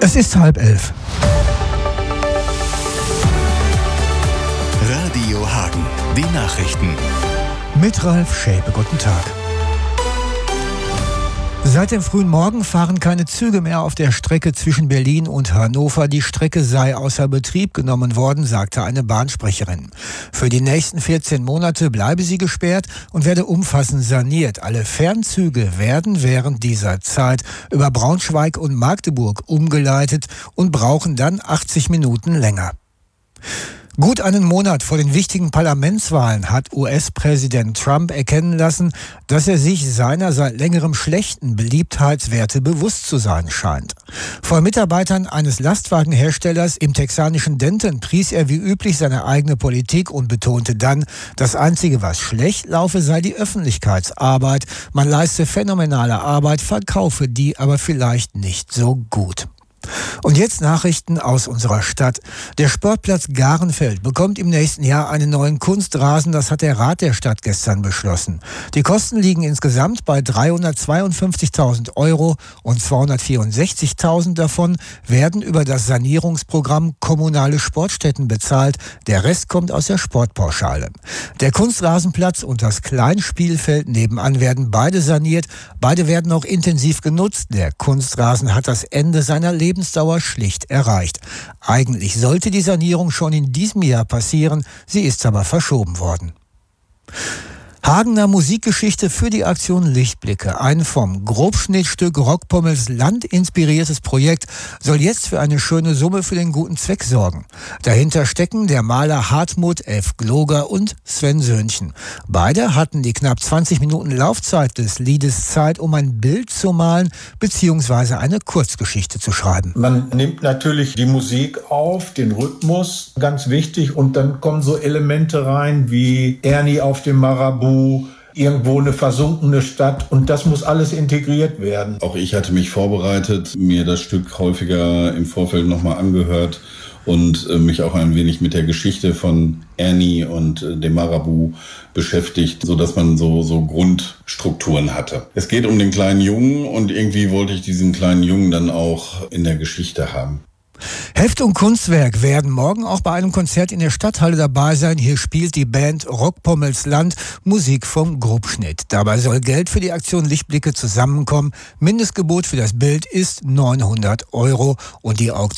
Es ist 10:30. Radio Hagen, die Nachrichten. Mit Ralf Schäpe, guten Tag. Seit dem frühen Morgen fahren keine Züge mehr auf der Strecke zwischen Berlin und Hannover. Die Strecke sei außer Betrieb genommen worden, sagte eine Bahnsprecherin. Für die nächsten 14 Monate bleibe sie gesperrt und werde umfassend saniert. Alle Fernzüge werden während dieser Zeit über Braunschweig und Magdeburg umgeleitet und brauchen dann 80 Minuten länger. Gut einen Monat vor den wichtigen Parlamentswahlen hat US-Präsident Trump erkennen lassen, dass er sich seiner seit längerem schlechten Beliebtheitswerte bewusst zu sein scheint. Vor Mitarbeitern eines Lastwagenherstellers im texanischen Denton pries er wie üblich seine eigene Politik und betonte dann, das Einzige, was schlecht laufe, sei die Öffentlichkeitsarbeit. Man leiste phänomenale Arbeit, verkaufe die aber vielleicht nicht so gut. Und jetzt Nachrichten aus unserer Stadt. Der Sportplatz Garenfeld bekommt im nächsten Jahr einen neuen Kunstrasen. Das hat der Rat der Stadt gestern beschlossen. Die Kosten liegen insgesamt bei 352.000 € und 264.000 davon werden über das Sanierungsprogramm Kommunale Sportstätten bezahlt. Der Rest kommt aus der Sportpauschale. Der Kunstrasenplatz und das Kleinspielfeld nebenan werden beide saniert. Beide werden auch intensiv genutzt. Der Kunstrasen hat das Ende seiner Lebensdauer schlicht erreicht. Eigentlich sollte die Sanierung schon in diesem Jahr passieren, sie ist aber verschoben worden. Hagener Musikgeschichte für die Aktion Lichtblicke. Ein vom Grobschnittstück Rockpommels Land inspiriertes Projekt soll jetzt für eine schöne Summe für den guten Zweck sorgen. Dahinter stecken der Maler Hartmut F. Gloger und Sven Söhnchen. Beide hatten die knapp 20 Minuten Laufzeit des Liedes Zeit, um ein Bild zu malen bzw. eine Kurzgeschichte zu schreiben. Man nimmt natürlich die Musik auf, den Rhythmus, ganz wichtig, und dann kommen so Elemente rein wie Ernie auf dem Marabu, irgendwo eine versunkene Stadt, und das muss alles integriert werden. Auch ich hatte mich vorbereitet, mir das Stück häufiger im Vorfeld nochmal angehört und mich auch ein wenig mit der Geschichte von Ernie und dem Marabu beschäftigt, sodass man so Grundstrukturen hatte. Es geht um den kleinen Jungen und irgendwie wollte ich diesen kleinen Jungen dann auch in der Geschichte haben. Heft und Kunstwerk werden morgen auch bei einem Konzert in der Stadthalle dabei sein. Hier spielt die Band Rockpommels Land Musik vom Grobschnitt. Dabei soll Geld für die Aktion Lichtblicke zusammenkommen. Mindestgebot für das Bild ist 900 € und die Auktion